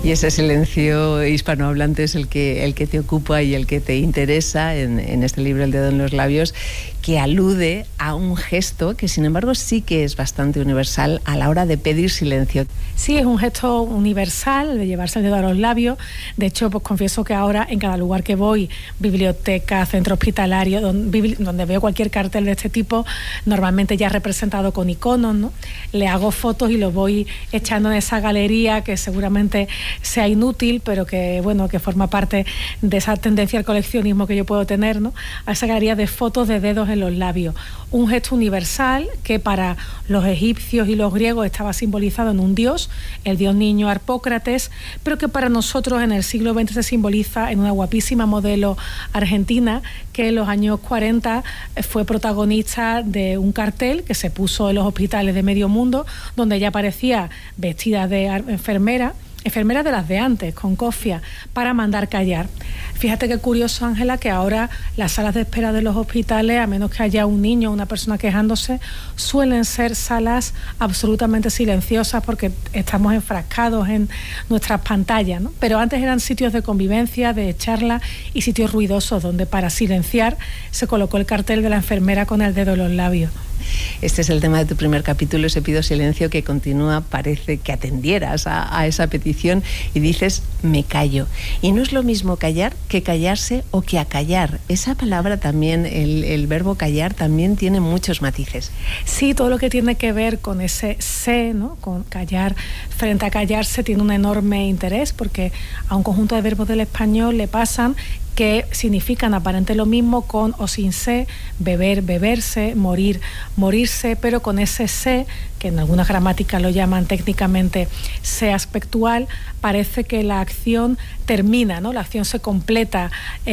Y ese silencio hispanohablante es el que te ocupa y el que te interesa en este libro, El dedo en los labios, que alude a un gesto que, sin embargo, sí que es bastante universal a la hora de pedir silencio. Sí, es un gesto universal de llevarse el dedo a los labios. De hecho, pues confieso que ahora en cada lugar que voy, biblioteca, centro hospitalario, donde veo cualquier cartel de este tipo, normalmente ya representado con iconos, ¿no? Le hago fotos y lo voy echando en esa galería que seguramente sea inútil, pero que, bueno, que forma parte de esa tendencia al coleccionismo que yo puedo tener, ¿no? A esa galería de fotos de dedos en los labios. Un gesto universal que para los egipcios y los griegos estaba simbolizado en un dios, el dios niño Harpócrates, pero que para nosotros en el siglo XX se simboliza en una guapísima modelo argentina que en los años 40 fue protagonista de un cartel que se puso en los hospitales de medio mundo, donde ella aparecía vestida de enfermera de las de antes, con cofia, para mandar callar. Fíjate qué curioso, Ángela, que ahora las salas de espera de los hospitales, a menos que haya un niño o una persona quejándose, suelen ser salas absolutamente silenciosas porque estamos enfrascados en nuestras pantallas, ¿no? Pero antes eran sitios de convivencia, de charla y sitios ruidosos donde para silenciar se colocó el cartel de la enfermera con el dedo en los labios. Este es el tema de tu primer capítulo, ese pido silencio que continúa, parece que atendieras a esa petición y dices, me callo. Y no es lo mismo callar que callarse o que acallar. Esa palabra también, el verbo callar, también tiene muchos matices. Sí, todo lo que tiene que ver con ese se, ¿no? Con callar frente a callarse tiene un enorme interés porque a un conjunto de verbos del español le pasan que significan aparentemente lo mismo con o sin se, beber, beberse, morir, morirse, pero con ese se, que en algunas gramáticas lo llaman técnicamente se aspectual, parece que la acción termina, ¿no? La acción se completa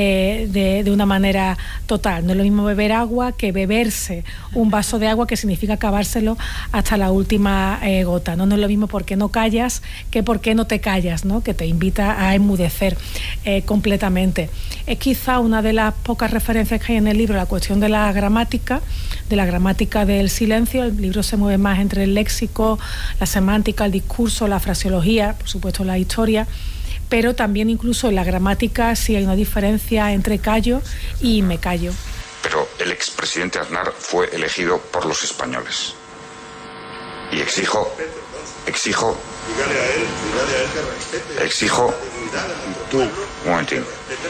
de una manera total. No es lo mismo beber agua que beberse un vaso de agua, que significa acabárselo hasta la última gota, ¿no? No es lo mismo por qué no callas que por qué no te callas, ¿no? Que te invita a enmudecer completamente. Es quizá una de las pocas referencias que hay en el libro, la cuestión de la gramática del silencio. El libro se mueve más entre el léxico, la semántica, el discurso, la fraseología, por supuesto la historia, pero también incluso en la gramática sí hay una diferencia entre callo y me callo. Pero el expresidente Aznar fue elegido por los españoles. Y exijo, un momentín.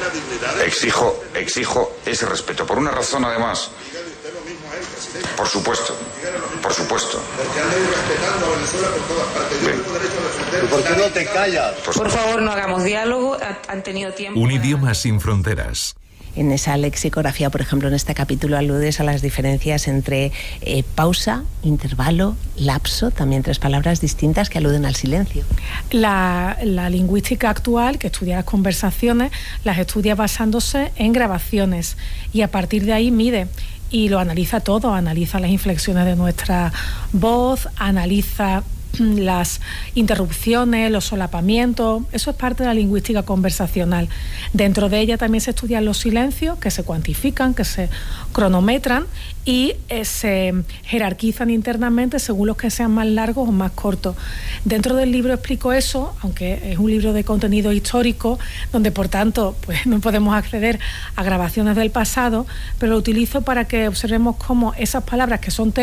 Exijo ese respeto, por una razón además. Por supuesto. Porque han ido respetando a Venezuela por todas partes. Yo tengo derecho a defender. ¿Por qué no te callas? Por favor, no hagamos diálogo. Han tenido tiempo. Un idioma sin fronteras. En esa lexicografía, por ejemplo, en este capítulo aludes a las diferencias entre pausa, intervalo, lapso, también tres palabras distintas que aluden al silencio. La lingüística actual, que estudia las conversaciones, las estudia basándose en grabaciones y a partir de ahí mide y lo analiza todo, analiza las inflexiones de nuestra voz, analiza las interrupciones, los solapamientos. Eso es parte de la lingüística conversacional. Dentro de ella también se estudian los silencios, que se cuantifican, que se cronometran y se jerarquizan internamente según los que sean más largos o más cortos. Dentro del libro explico eso, aunque es un libro de contenido histórico, donde por tanto pues no podemos acceder a grabaciones del pasado, pero lo utilizo para que observemos cómo esas palabras que son